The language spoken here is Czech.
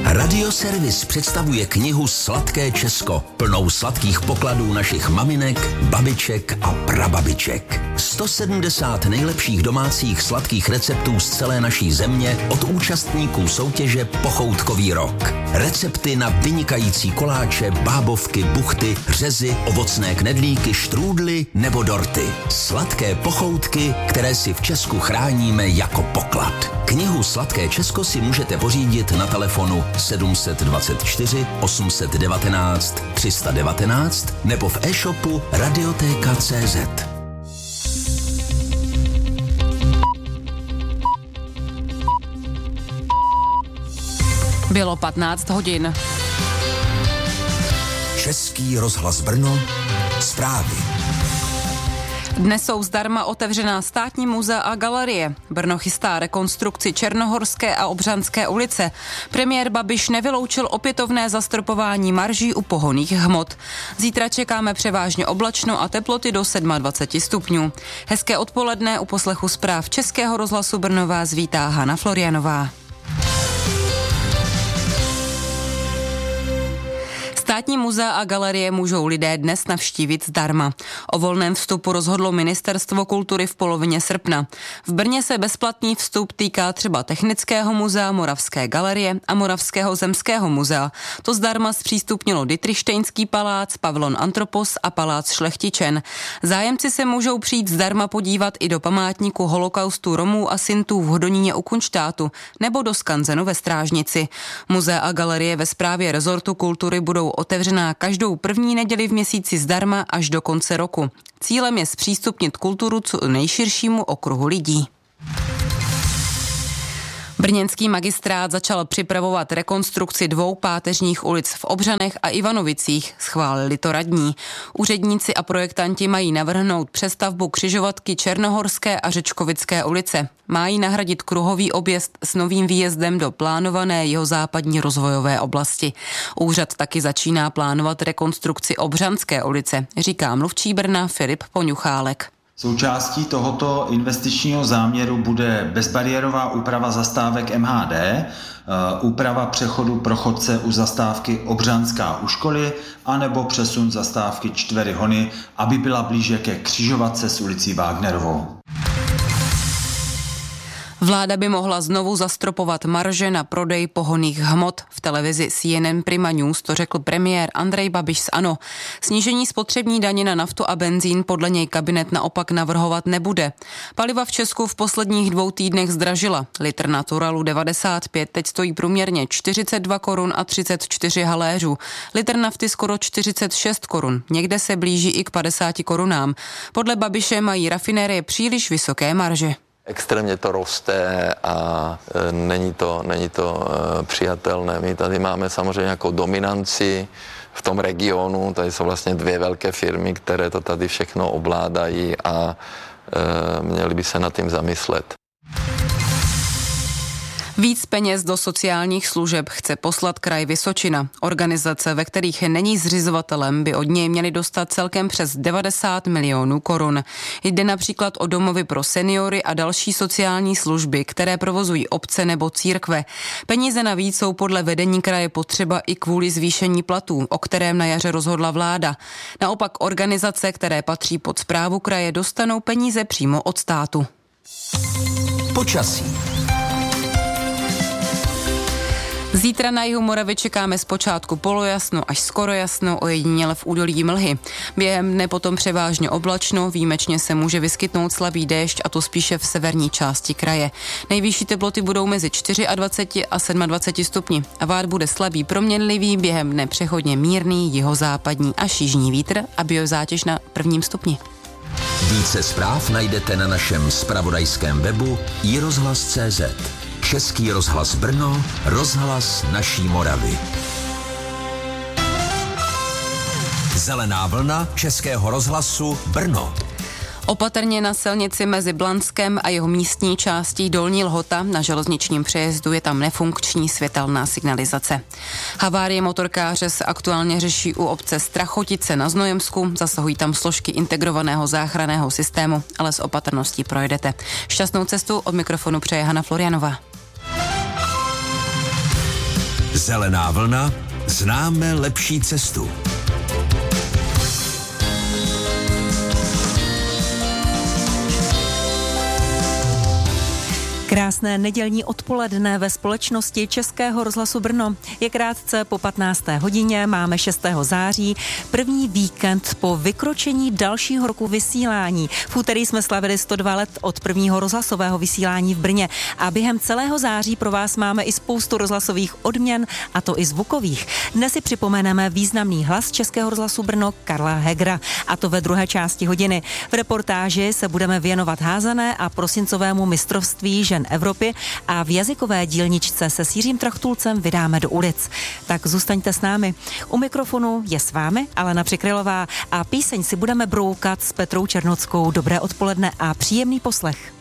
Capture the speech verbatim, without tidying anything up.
Radioservis představuje knihu Sladké Česko, plnou sladkých pokladů našich maminek, babiček a prababiček. sto sedmdesát nejlepších domácích sladkých receptů z celé naší země od účastníků soutěže Pochoutkový rok. Recepty na vynikající koláče, bábovky, buchty, řezy, ovocné knedlíky, štrůdly nebo dorty. Sladké pochoutky, které si v Česku chráníme jako poklad. Knihu Sladké Česko si můžete pořídit na telefonu sedm dvacet čtyři osm jedna devět tři jedna devět nebo v e-shopu radioteka tečka cé zet. Bylo patnáct hodin. Český rozhlas Brno, zprávy. Dnes jsou zdarma otevřená státní muzea a galerie. Brno chystá rekonstrukci Černohorské a Obřanské ulice. Premiér Babiš nevyloučil opětovné zastropování marží u pohonných hmot. Zítra čekáme převážně oblačno a teploty do dvacet sedm stupňů. Hezké odpoledne, u poslechu zpráv Českého rozhlasu Brno vás vítá Hana Florianová. Státní muzea a galerie můžou lidé dnes navštívit zdarma. O volném vstupu rozhodlo Ministerstvo kultury v polovině srpna. V Brně se bezplatný vstup týká třeba Technického muzea, Moravské galerie a Moravského zemského muzea. To zdarma zpřístupnilo Ditrištejnský palác, pavilon Antropos a palác Šlechtičen. Zájemci se můžou přijít zdarma podívat i do památníku holokaustu Romů a Sintů v Hodoníně u Kunštátu nebo do skanzenu ve Strážnici. Muzea a galerie ve správě rezortu kultury budou otevřená každou první neděli v měsíci zdarma až do konce roku. Cílem je zpřístupnit kulturu co nejširšímu okruhu lidí. Brněnský magistrát začal připravovat rekonstrukci dvou páteřních ulic v Obřanech a Ivanovicích, schválili to radní. Úředníci a projektanti mají navrhnout přestavbu křižovatky Černohorské a Řečkovické ulice. Mají nahradit kruhový objezd s novým výjezdem do plánované jihozápadní rozvojové oblasti. Úřad taky začíná plánovat rekonstrukci Obřanské ulice, říká mluvčí Brna Filip Poňuchálek. Součástí tohoto investičního záměru bude bezbariérová úprava zastávek M H D, úprava přechodu pro chodce u zastávky Obřanská u školy anebo přesun zastávky Čtvery Hony, aby byla blíže ke křižovatce s ulicí Wagnerovou. Vláda by mohla znovu zastropovat marže na prodej pohonných hmot. V televizi C N N Prima News to řekl premiér Andrej Babiš z ANO. Snížení spotřební daně na naftu a benzín podle něj kabinet naopak navrhovat nebude. Paliva v Česku v posledních dvou týdnech zdražila. Litr Naturalu devadesát pět teď stojí průměrně čtyřicet dva korun a třicet čtyři haléřů. Litr nafty skoro čtyřicet šest korun. Někde se blíží i k padesáti korunám. Podle Babiše mají rafinérie příliš vysoké marže. Extrémně to roste a e, není to, není to e, přijatelné. My tady máme samozřejmě nějakou dominanci v tom regionu, tady jsou vlastně dvě velké firmy, které to tady všechno ovládají a e, měli by se nad tím zamyslet. Víc peněz do sociálních služeb chce poslat kraj Vysočina. Organizace, ve kterých není zřizovatelem, by od něj měly dostat celkem přes devadesát milionů korun. Jde například o domovy pro seniory a další sociální služby, které provozují obce nebo církve. Peníze navíc jsou podle vedení kraje potřeba i kvůli zvýšení platů, o kterém na jaře rozhodla vláda. Naopak organizace, které patří pod správu kraje, dostanou peníze přímo od státu. Počasí. Zítra na jihu Moravy čekáme zpočátku polojasno až skoro jasno, ojediněle v údolí mlhy. Během dne potom převážně oblačno, výjimečně se může vyskytnout slabý déšť, a to spíše v severní části kraje. Nejvyšší teploty budou mezi dvacet čtyři a dvacet sedm stupni. A vád bude slabý proměnlivý, během dne přechodně mírný jihozápadní až jižní vítr a biozátěž na prvním stupni. Více zpráv najdete na našem zpravodajském webu i rozhlas tečka cé zet. Český rozhlas Brno, rozhlas naší Moravy. Zelená vlna Českého rozhlasu Brno. Opatrně na silnici mezi Blanskem a jeho místní částí Dolní Lhota na železničním přejezdu je tam nefunkční světelná signalizace. Havárie motorkáře se aktuálně řeší u obce Strachotice na Znojemsku, zasahují tam složky integrovaného záchranného systému, ale s opatrností projedete. Šťastnou cestu, od mikrofonu přeje Hana Florianová. Zelená vlna, známe lepší cestu. Krásné nedělní odpoledne ve společnosti Českého rozhlasu Brno. Je krátce po patnácté hodině, máme šestého září, první víkend po vykročení dalšího roku vysílání. V úterý jsme slavili sto dva let od prvního rozhlasového vysílání v Brně a během celého září pro vás máme i spoustu rozhlasových odměn, a to i zvukových. Dnes si připomeneme významný hlas Českého rozhlasu Brno Karla Hegera, a to ve druhé části hodiny. V reportáži se budeme věnovat házané a prosincovému mistrovství žen Evropy a v jazykové dílničce se s Jiřím Trachtulcem vydáme do ulic. Tak zůstaňte s námi. U mikrofonu je s vámi Alena Přikrylová a píseň si budeme broukat s Petrou Černockou. Dobré odpoledne a příjemný poslech.